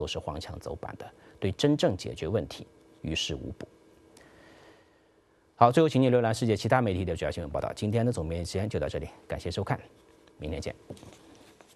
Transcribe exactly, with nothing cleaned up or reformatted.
都是黄腔走板的，对真正解决问题于事无补。好，最后请你浏览世界其他媒体的主要新闻报道。今天的总编辑时间就到这里，感谢收看，明天见。